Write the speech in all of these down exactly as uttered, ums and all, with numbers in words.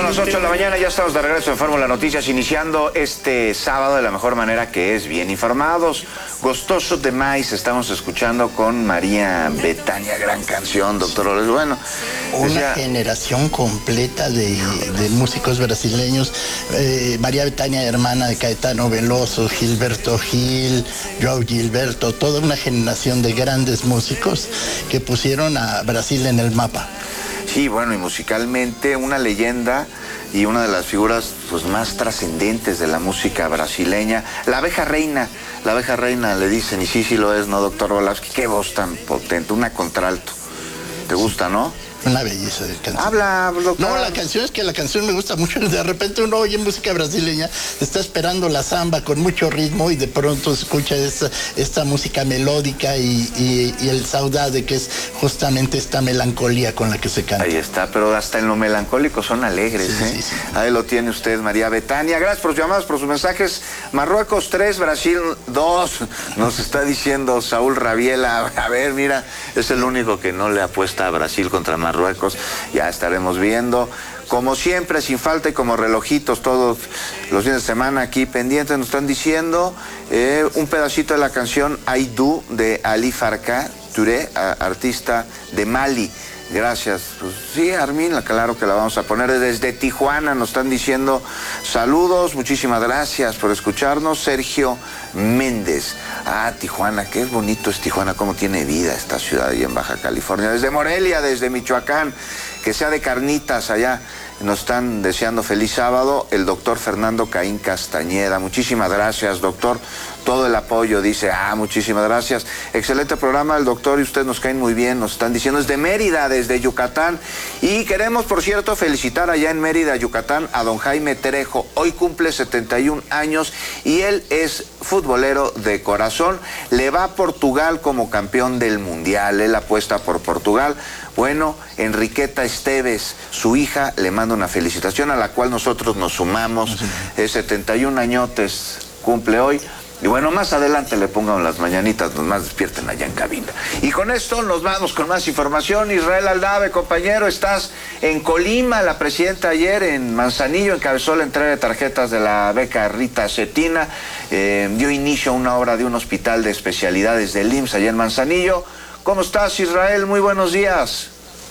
las ocho de la mañana, ya estamos de regreso en Fórmula Noticias, iniciando este sábado de la mejor manera, que es bien informados. Gostoso de Maíz, estamos escuchando con María Betania, gran canción, doctor Oles. Bueno, una decía... generación completa de, de músicos brasileños. Eh, María Betania, hermana de Caetano Veloso, Gilberto Gil, João Gilberto, toda una generación de grandes músicos que pusieron a Brasil en el mapa. Sí, bueno, y musicalmente una leyenda y una de las figuras pues, más trascendentes de la música brasileña. La abeja reina, la abeja reina le dicen, y sí, sí lo es, ¿no, doctor Volavsky? Qué voz tan potente, una contralto. ¿Te gusta, no? Una belleza de canción. Habla, doctor. No, la canción es que la canción me gusta mucho. De repente uno oye música brasileña, está esperando la samba con mucho ritmo y de pronto escucha esta, esta música melódica y, y, y el saudade, que es justamente esta melancolía con la que se canta. Ahí está, pero hasta en lo melancólico son alegres, sí, ¿eh? Sí, sí. Ahí lo tiene usted, María Betania. Gracias por sus llamadas, por sus mensajes. Marruecos tres, Brasil dos, nos está diciendo Saúl Rabiela. A ver, mira, es el único que no le apuesta a Brasil contra Marruecos. Marruecos, ya estaremos viendo. Como siempre, sin falta y como relojitos, todos los fines de semana aquí pendientes, nos están diciendo eh, un pedacito de la canción Aïdou de Ali Farka Touré, artista de Mali. Gracias. Pues sí, Armin, claro que la vamos a poner desde Tijuana. Nos están diciendo saludos, muchísimas gracias por escucharnos. Sergio Méndez. Ah, Tijuana, qué bonito es Tijuana, cómo tiene vida esta ciudad ahí en Baja California. Desde Morelia, desde Michoacán, que sea de carnitas allá. Nos están deseando feliz sábado. El doctor Fernando Caín Castañeda. Muchísimas gracias, doctor. Todo el apoyo, dice, ah, muchísimas gracias. Excelente programa, el doctor y usted nos caen muy bien, nos están diciendo, es de Mérida, desde Yucatán. Y queremos, por cierto, felicitar allá en Mérida, Yucatán, a don Jaime Trejo. Hoy cumple setenta y un años y él es futbolero de corazón. Le va a Portugal como campeón del Mundial, él apuesta por Portugal. Bueno, Enriqueta Esteves, su hija, le manda una felicitación a la cual nosotros nos sumamos. Es setenta y un añotes, cumple hoy. Y bueno, más adelante le pongan las mañanitas, nos más despierten allá en cabina. Y con esto nos vamos con más información. Israel Aldave, compañero, estás en Colima. La presidenta ayer en Manzanillo encabezó la entrega de tarjetas de la beca Rita Cetina. Eh, dio inicio a una obra de un hospital de especialidades del I M S S allá en Manzanillo. ¿Cómo estás, Israel? Muy buenos días.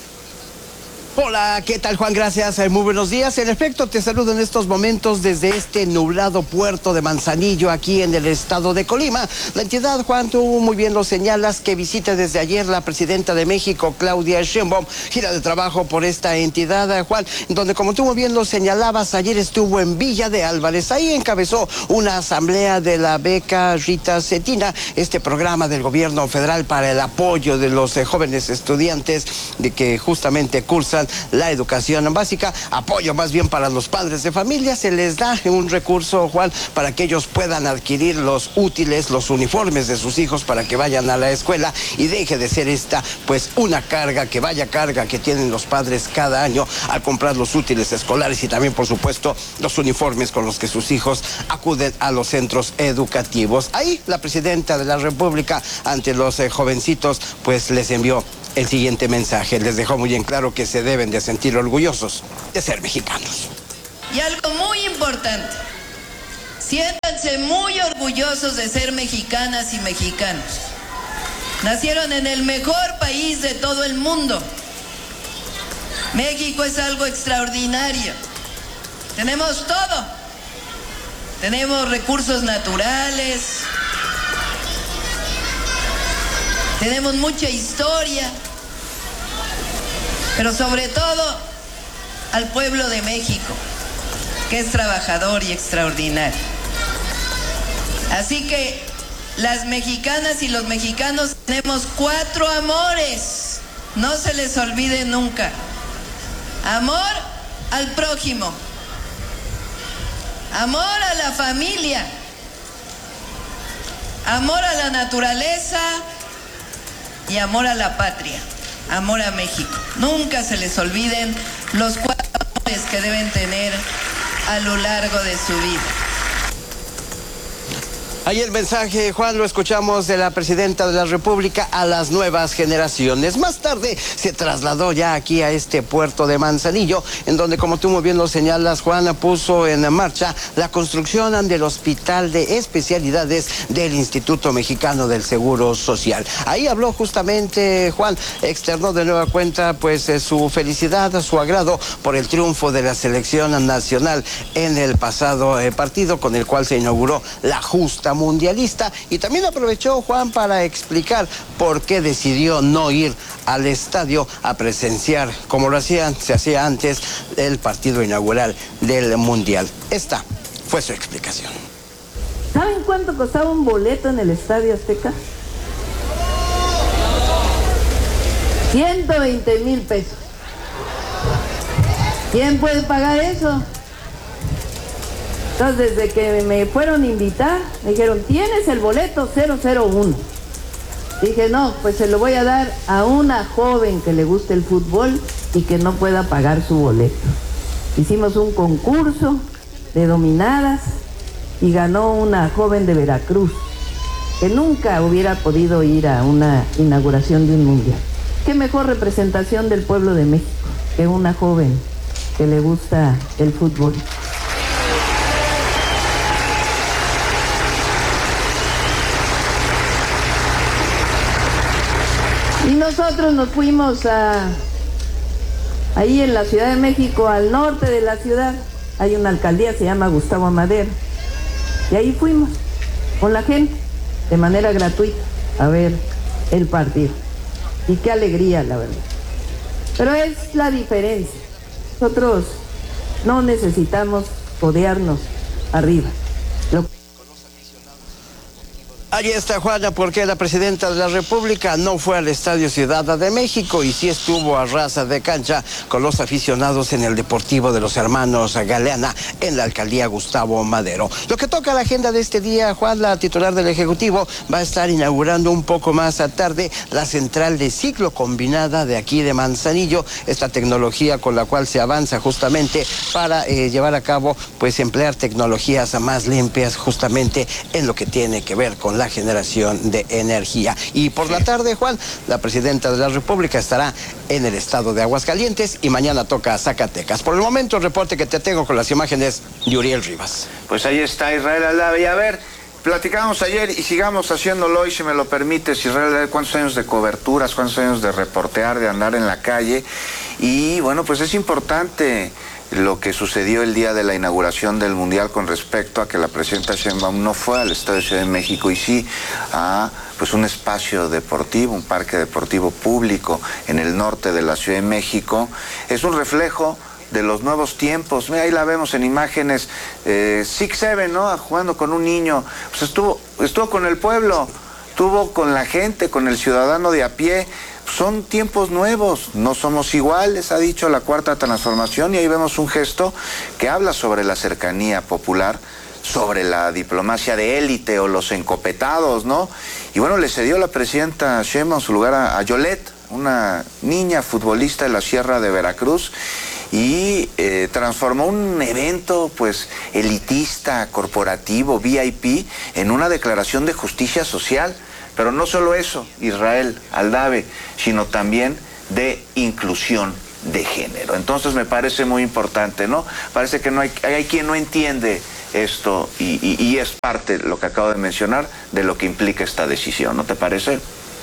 Hola, ¿qué tal, Juan? Gracias, muy buenos días. En efecto, te saludo en estos momentos desde este nublado puerto de Manzanillo, aquí en el estado de Colima. La entidad, Juan, tú muy bien lo señalas, que visita desde ayer la presidenta de México, Claudia Sheinbaum, gira de trabajo por esta entidad, Juan, donde, como tú muy bien lo señalabas, ayer estuvo en Villa de Álvarez. Ahí encabezó una asamblea de la beca Rita Cetina, este programa del gobierno federal para el apoyo de los eh, jóvenes estudiantes de que justamente cursan la educación básica, apoyo más bien para los padres de familia. Se les da un recurso, Juan, para que ellos puedan adquirir los útiles, los uniformes de sus hijos para que vayan a la escuela y deje de ser esta, pues, una carga, que vaya carga que tienen los padres cada año al comprar los útiles escolares y también, por supuesto, los uniformes con los que sus hijos acuden a los centros educativos. Ahí la presidenta de la República, ante los eh, jovencitos, pues les envió el siguiente mensaje. Les dejó muy en claro que se deben de sentir orgullosos de ser mexicanos. Y algo muy importante, siéntanse muy orgullosos de ser mexicanas y mexicanos. Nacieron en el mejor país de todo el mundo. México es algo extraordinario. Tenemos todo. Tenemos recursos naturales. Tenemos mucha historia, pero sobre todo al pueblo de México, que es trabajador y extraordinario. Así que las mexicanas y los mexicanos tenemos cuatro amores, no se les olvide nunca. Amor al prójimo, amor a la familia, amor a la naturaleza, y amor a la patria, amor a México. Nunca se les olviden los cuatro amores que deben tener a lo largo de su vida. Ahí el mensaje, Juan, lo escuchamos de la presidenta de la República a las nuevas generaciones. Más tarde se trasladó ya aquí a este puerto de Manzanillo, en donde, como tú muy bien lo señalas, Juan, puso en marcha la construcción del Hospital de Especialidades del Instituto Mexicano del Seguro Social. Ahí habló justamente, Juan, externó de nueva cuenta pues eh, su felicidad, su agrado por el triunfo de la selección nacional en el pasado eh, partido con el cual se inauguró la justa mundialista, y también aprovechó, Juan, para explicar por qué decidió no ir al estadio a presenciar, como lo hacían, se hacía antes, el partido inaugural del Mundial. Esta fue su explicación. ¿Saben cuánto costaba un boleto en el Estadio Azteca? ciento veinte mil pesos. ¿Quién puede pagar eso? Entonces, desde que me fueron a invitar, me dijeron, ¿tienes el boleto cero cero uno? Dije, no, pues se lo voy a dar a una joven que le guste el fútbol y que no pueda pagar su boleto. Hicimos un concurso de dominadas y ganó una joven de Veracruz, que nunca hubiera podido ir a una inauguración de un mundial. Qué mejor representación del pueblo de México que una joven que le gusta el fútbol. Y nosotros nos fuimos a, ahí en la Ciudad de México, al norte de la ciudad, hay una alcaldía, se llama Gustavo Amadero, y ahí fuimos con la gente, de manera gratuita, a ver el partido. Y qué alegría, la verdad. Pero es la diferencia. Nosotros no necesitamos codearnos arriba. Lo Allí está, Juana, porque la presidenta de la República no fue al Estadio Ciudad de México y sí estuvo a ras de cancha con los aficionados en el Deportivo de los Hermanos Galeana en la alcaldía Gustavo Madero. Lo que toca la agenda de este día, Juan, la titular del Ejecutivo va a estar inaugurando un poco más tarde la central de ciclo combinada de aquí de Manzanillo, esta tecnología con la cual se avanza justamente para eh, llevar a cabo, pues emplear tecnologías más limpias justamente en lo que tiene que ver con la generación de energía. Y por la tarde, Juan, la presidenta de la República estará en el estado de Aguascalientes y mañana toca Zacatecas. Por el momento, el reporte que te tengo con las imágenes de Uriel Rivas. Pues ahí está Israel Aldave. Y a ver, platicamos ayer y sigamos haciéndolo hoy, si me lo permites, Israel Aldave. ¿Cuántos años de coberturas, cuántos años de reportear, de andar en la calle? Y bueno, pues es importante lo que sucedió el día de la inauguración del Mundial con respecto a que la presidenta Sheinbaum no fue al Estadio Ciudad de México y sí a pues un espacio deportivo, un parque deportivo público en el norte de la Ciudad de México. Es un reflejo de los nuevos tiempos. Mira, ahí la vemos en imágenes, eh, Six Seven, ¿no? Jugando con un niño. Pues estuvo, estuvo con el pueblo, estuvo con la gente, con el ciudadano de a pie. Son tiempos nuevos, no somos iguales, ha dicho la Cuarta Transformación, y ahí vemos un gesto que habla sobre la cercanía popular, sobre la diplomacia de élite o los encopetados, ¿no? Y bueno, le cedió la presidenta Sheinbaum su lugar a, a Yolet, una niña futbolista de la Sierra de Veracruz, y eh, transformó un evento pues elitista, corporativo, V I P, en una declaración de justicia social. Pero no solo eso, Israel Aldave, sino también de inclusión de género. Entonces me parece muy importante, ¿no? Parece que no hay, hay quien no entiende esto y, y, y es parte, lo que acabo de mencionar, de lo que implica esta decisión, ¿no te parece?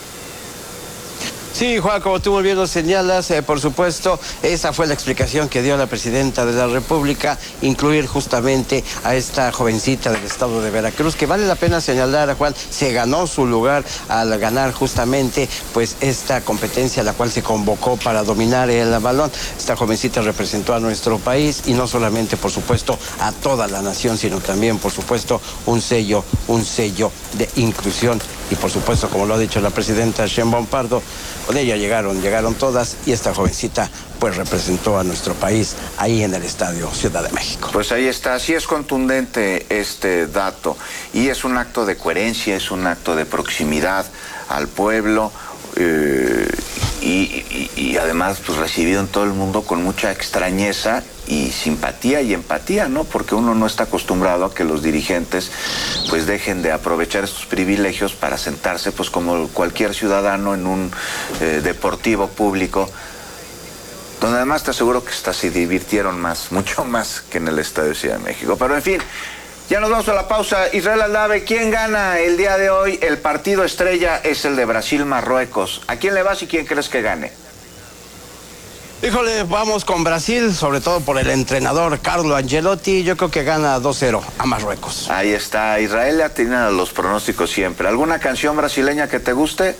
Sí, Juan, como tú muy bien lo señalas, eh, por supuesto, esa fue la explicación que dio la presidenta de la República, incluir justamente a esta jovencita del estado de Veracruz, que vale la pena señalar, Juan, se ganó su lugar al ganar justamente pues esta competencia a la cual se convocó para dominar el balón. Esta jovencita representó a nuestro país y no solamente, por supuesto, a toda la nación, sino también, por supuesto, un sello, un sello de inclusión. Y por supuesto, como lo ha dicho la presidenta Sheinbaum Pardo, con ella llegaron, llegaron todas, y esta jovencita pues representó a nuestro país ahí en el Estadio Ciudad de México. Pues ahí está, sí es contundente este dato, y es un acto de coherencia, es un acto de proximidad al pueblo, eh, y, y, y además pues recibido en todo el mundo con mucha extrañeza y simpatía y empatía, ¿no? Porque uno no está acostumbrado a que los dirigentes pues dejen de aprovechar estos privilegios para sentarse pues como cualquier ciudadano en un eh, deportivo público, donde además te aseguro que hasta se divirtieron más, mucho más que en el Estadio de Ciudad de México. Pero en fin, ya nos vamos a la pausa. Israel Aldave, ¿quién gana el día de hoy? El partido estrella es el de Brasil-Marruecos. ¿A quién le vas y quién crees que gane? Híjole, vamos con Brasil, sobre todo por el entrenador Carlo Ancelotti. Yo creo que gana dos cero a Marruecos. Ahí está, Israel le atina a los pronósticos siempre. ¿Alguna canción brasileña que te guste?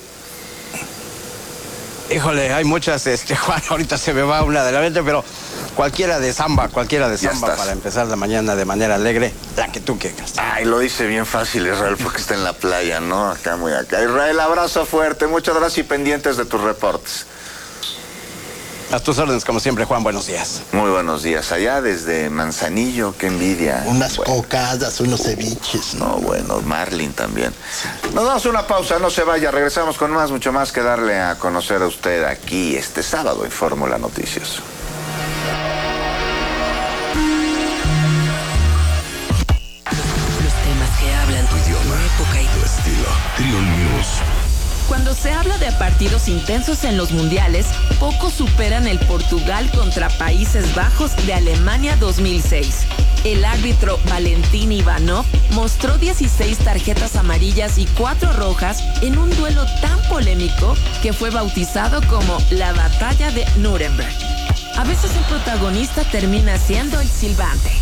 Híjole, hay muchas, este, Juan, ahorita se me va una de la mente, pero cualquiera de samba, cualquiera de samba para empezar la mañana de manera alegre, la que tú quieras. Ay, lo dice bien fácil Israel porque está en la playa, ¿no? Acá, muy acá. Israel, abrazo fuerte, muchas gracias y pendientes de tus reportes. A tus órdenes, como siempre, Juan, buenos días. Muy buenos días. Allá desde Manzanillo, qué envidia. Unas bueno. cocadas, unos ceviches. No, bueno, Marlin también. Nos damos una pausa, no se vaya. Regresamos con más, mucho más que darle a conocer a usted aquí este sábado en Fórmula Noticias. Los temas que hablan tu idioma, tu época y tu estilo. Trio News. Cuando se habla de partidos intensos en los mundiales, pocos superan el Portugal contra Países Bajos de Alemania dos mil seis. El árbitro Valentín Ivanov mostró dieciséis tarjetas amarillas y cuatro rojas en un duelo tan polémico que fue bautizado como la Batalla de Nuremberg. A veces el protagonista termina siendo el silbante.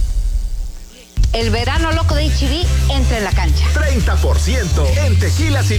El verano loco de H I V entra en la cancha. treinta por ciento en tequilas y